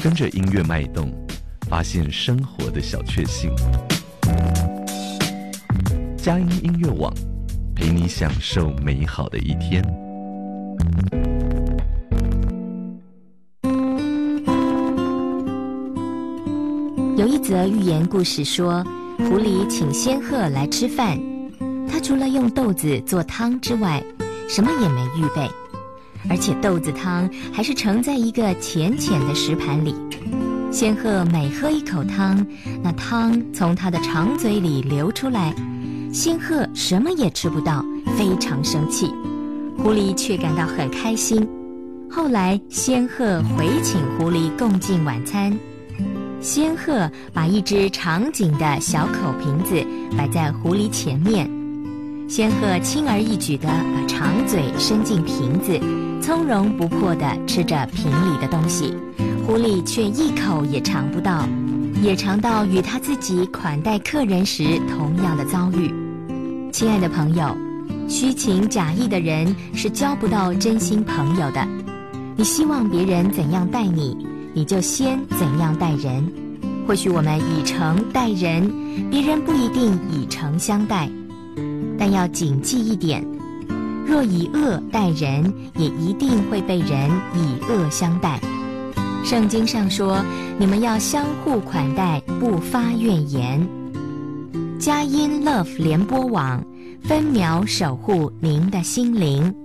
跟着音乐脉动，发现生活的小确幸。佳音音乐网陪你享受美好的一天。 有一则寓言故事说，狐狸请仙鹤来吃饭，他除了用豆子做汤之外，什么也没预备，而且豆子汤还是盛在一个浅浅的石盘里。仙鹤每喝一口汤，那汤从他的长嘴里流出来，仙鹤什么也吃不到，非常生气。狐狸却感到很开心。后来仙鹤回请狐狸共进晚餐，仙鹤把一只长颈的小口瓶子摆在狐狸前面，仙鹤轻而易举地把长嘴伸进瓶子，从容不迫地吃着瓶里的东西，狐狸却一口也尝不到，也尝到与他自己款待客人时同样的遭遇。亲爱的朋友，虚情假意的人是交不到真心朋友的。你希望别人怎样待你，你就先怎样待人。或许我们以诚待人，别人不一定以诚相待，但要谨记一点，若以恶待人，也一定会被人以恶相待。圣经上说，你们要相互款待，不发怨言。佳音 Love 联播网分秒守护您的心灵。